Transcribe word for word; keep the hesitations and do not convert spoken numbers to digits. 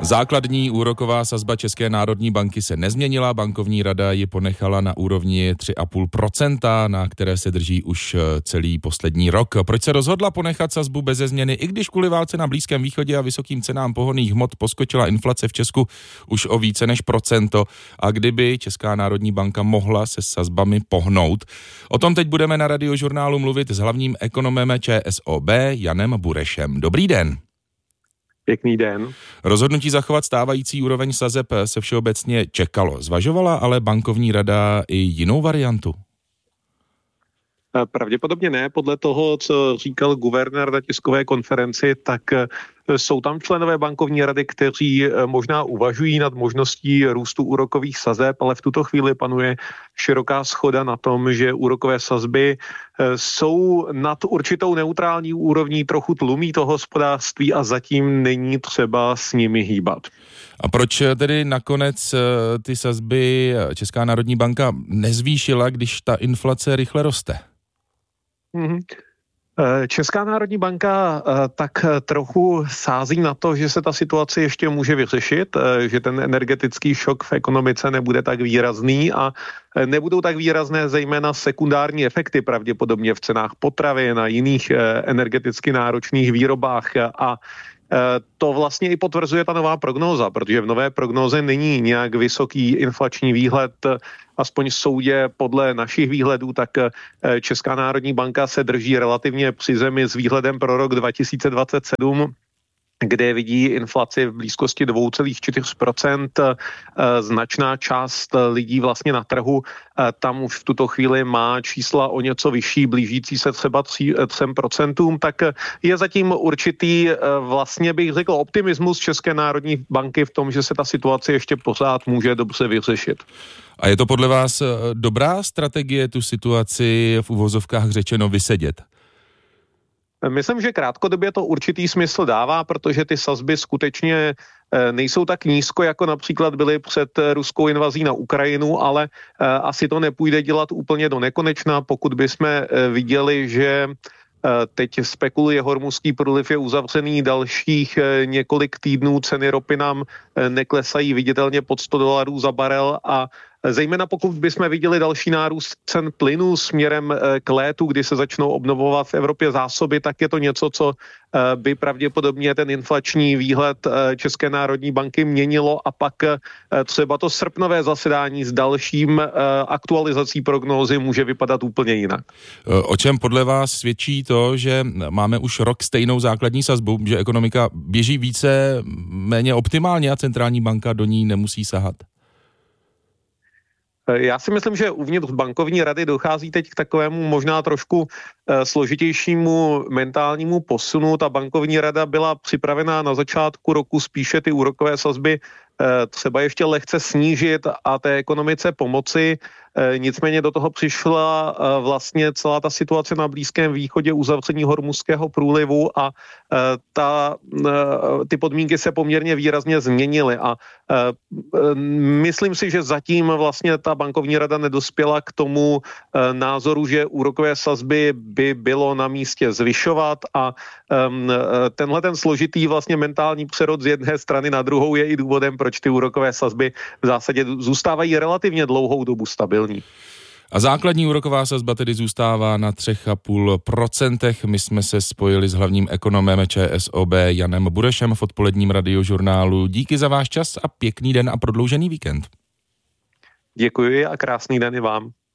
Základní úroková sazba České národní banky se nezměnila, bankovní rada ji ponechala na úrovni tři celá pět procenta, na které se drží už celý poslední rok. Proč se rozhodla ponechat sazbu beze změny, i když kvůli válce na Blízkém východě a vysokým cenám pohonných hmot poskočila inflace v Česku už o více než procento, a kdyby Česká národní banka mohla se sazbami pohnout? O tom teď budeme na Radiožurnálu mluvit s hlavním ekonomem ČSOB Janem Burešem. Dobrý den. Pěkný den. Rozhodnutí zachovat stávající úroveň sazeb se všeobecně čekalo. Zvažovala ale bankovní rada i jinou variantu? Pravděpodobně ne. Podle toho, co říkal guvernér na tiskové konferenci, tak jsou tam členové bankovní rady, kteří možná uvažují nad možností růstu úrokových sazeb, ale v tuto chvíli panuje široká shoda na tom, že úrokové sazby jsou nad určitou neutrální úrovní, trochu tlumí to hospodářství a zatím není třeba s nimi hýbat. A proč tedy nakonec ty sazby Česká národní banka nezvýšila, když ta inflace rychle roste? Mm-hmm. Česká národní banka tak trochu sází na to, že se ta situace ještě může vyřešit, že ten energetický šok v ekonomice nebude tak výrazný a nebudou tak výrazné zejména sekundární efekty pravděpodobně v cenách potravin a jiných energeticky náročných výrobách. A to vlastně i potvrzuje ta nová prognóza, protože v nové prognóze není nějak vysoký inflační výhled, aspoň soudě podle našich výhledů, tak Česká národní banka se drží relativně při zemi s výhledem pro rok dva tisíce dvacet sedm, kde vidí inflaci v blízkosti dvě celá čtyři procenta. Značná část lidí vlastně na trhu tam už v tuto chvíli má čísla o něco vyšší, blížící se třeba tři procenta, tak je zatím určitý, vlastně bych řekl, optimismus České národní banky v tom, že se ta situace ještě pořád může dobře vyřešit. A je to podle vás dobrá strategie tu situaci v uvozovkách řečeno vysedět? Myslím, že krátkodobě to určitý smysl dává, protože ty sazby skutečně nejsou tak nízko, jako například byly před ruskou invazí na Ukrajinu, ale asi to nepůjde dělat úplně do nekonečna, pokud bychom viděli, že teď spekuluje hormuzský průliv je uzavřený dalších několik týdnů, ceny ropy nám neklesají viditelně pod sto dolarů za barel a zejména pokud bychom viděli další nárůst cen plynu směrem k létu, kdy se začnou obnovovat v Evropě zásoby, tak je to něco, co by pravděpodobně ten inflační výhled České národní banky měnilo a pak třeba to srpnové zasedání s dalším aktualizací prognózy může vypadat úplně jinak. O čem podle vás svědčí to, že máme už rok stejnou základní sazbu, že ekonomika běží více méně optimálně a centrální banka do ní nemusí sahat? Já si myslím, že uvnitř bankovní rady dochází teď k takovému možná trošku složitějšímu mentálnímu posunu. Ta bankovní rada byla připravená na začátku roku spíše ty úrokové sazby třeba ještě lehce snížit a té ekonomice pomoci. Nicméně do toho přišla vlastně celá ta situace na Blízkém východě, uzavření hormuzského průlivu a ta, ty podmínky se poměrně výrazně změnily a myslím si, že zatím vlastně ta bankovní rada nedospěla k tomu názoru, že úrokové sazby by bylo na místě zvyšovat a tenhle ten složitý vlastně mentální přerod z jedné strany na druhou je i důvodem, proč ty úrokové sazby v zásadě zůstávají relativně dlouhou dobu stabilní. A základní úroková sazba tedy zůstává na tři celá pět procenta. My jsme se spojili s hlavním ekonomem ČSOB Janem Burešem v odpoledním Radiožurnálu. Díky za váš čas a pěkný den a prodloužený víkend. Děkuji a krásný den i vám.